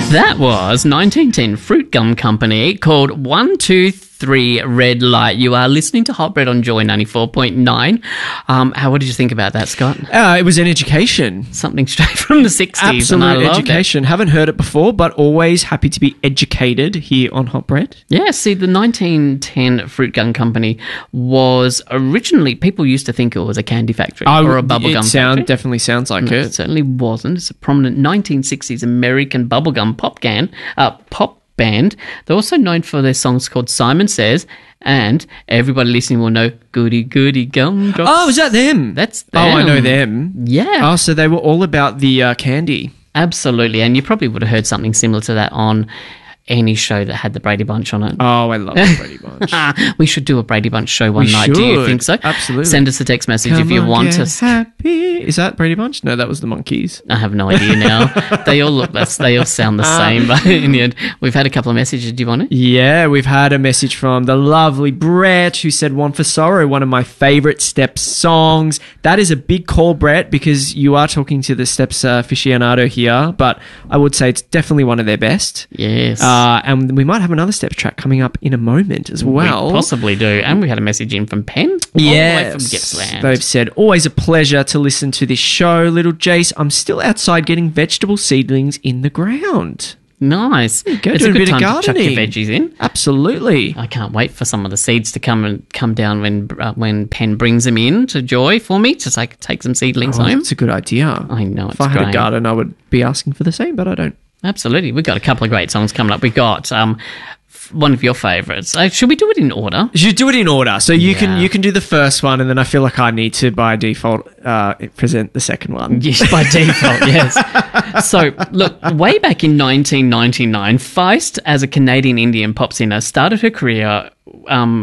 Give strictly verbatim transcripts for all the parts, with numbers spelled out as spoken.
That was nineteen ten Fruit Gum Company called one two three Red Light. You are listening to Hot Bread on Joy ninety-four point nine. Um, how, what did you think about that, Scott? Uh, it was an education. Something straight from the sixties. Absolute and I loved education. it. Haven't heard it before, but always happy to be educated here on Hot Bread. Yeah, see, the nineteen ten Fruit Gum Company was originally, people used to think it was a candy factory I, or a bubblegum sound factory. definitely sounds like No, it. it certainly wasn't. It's a prominent nineteen sixties American bubblegum pop can, uh, pop band. They're also known for their songs called Simon Says, and everybody listening will know Goody Goody Gumdrops. Oh, is that them? That's them. Oh, I know them. Yeah. Oh, so they were all about the uh, candy. Absolutely. And you probably would have heard something similar to that on any show that had the Brady Bunch on it. Oh, I love the Brady Bunch. We should do a Brady Bunch show one We night. Do you should. think so? Absolutely. Send us a text message Come if you on, want get us. happy. Is that Brady Bunch? No, that was the Monkees. I have no idea now. They all look. That's, they all sound the same. But in the end, we've had a couple of messages. Do you want it? Yeah, we've had a message from the lovely Brett who said One for Sorrow, one of my favourite Steps songs. That is a big call, Brett, because you are talking to the Steps uh, aficionado here, but I would say it's definitely one of their best. Yes. Uh, and we might have another Steps track coming up in a moment as well. We possibly do. And we had a message in from Penn. All the way Yes, from Gippsland. they've said, always a pleasure to listen to this show. Little Jace, I'm still outside getting vegetable seedlings in the ground. Nice. go, It's do a a good bit of time to chuck your gardening. veggies in. Absolutely. I can't wait for some of the seeds to come and come down when uh, when Penn brings them in to Joy for me to like, take some seedlings Oh, home. that's a good idea. I know, it's If I had great. a garden, I would be asking for the same, but I don't. Absolutely. We've got a couple of great songs coming up. We got um, f- one of your favourites. Uh, should we do it in order? You should do it in order. So you Yeah. can you can do the first one, and then I feel like I need to, by default, uh, present the second one. Yes, by default, yes. So, look, way back in nineteen ninety-nine, Feist, as a Canadian Indian pop singer, started her career, um,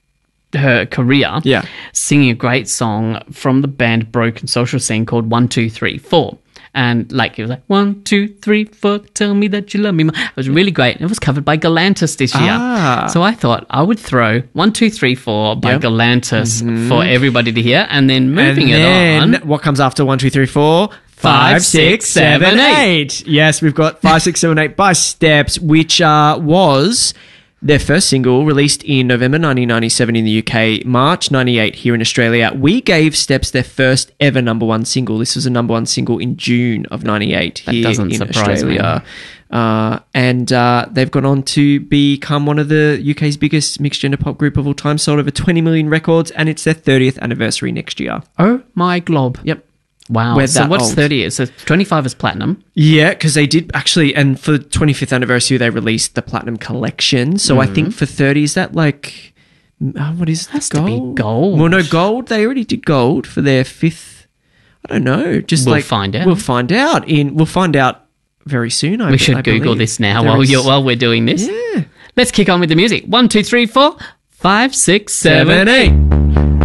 her career, Yeah. singing a great song from the band Broken Social Scene called One Two Three Four. And like it was like one, two, three, four. Tell me that you love me more. It was really great. It was covered by Galantis this year. Ah. So I thought I would throw one, two, three, four by Yep. Galantis for everybody to hear, and then moving and then, it on. what comes after one, two, three, four? Five, six, seven, eight. Yes, we've got five, six, seven, eight by Steps, which uh, was their first single, released in November nineteen ninety-seven in the U K, March ninety-eight here in Australia. We gave Steps their first ever number one single. This was a number one single in June of ninety-eight That here doesn't in surprise me. Australia. Uh, and uh, they've gone on to become one of the U K's biggest mixed gender pop group of all time, sold over twenty million records, and it's their thirtieth anniversary next year. Oh my glob. Yep. Wow. We're so that what's old. thirty years? So twenty-five is platinum. Yeah, because they did actually, and for the twenty-fifth anniversary, they released the Platinum Collection. So I think for thirty, is that like, uh, what is Has that, to be gold. Well, no, gold. They already did gold for their fifth. I don't know. Just We'll like find out. We'll find out in. We'll find out very soon. I, We should I Google believe. this now There while is- you're while we're doing this. Yeah. Let's kick on with the music. One, two, three, four, five, six, seven, Seven, eight. eight.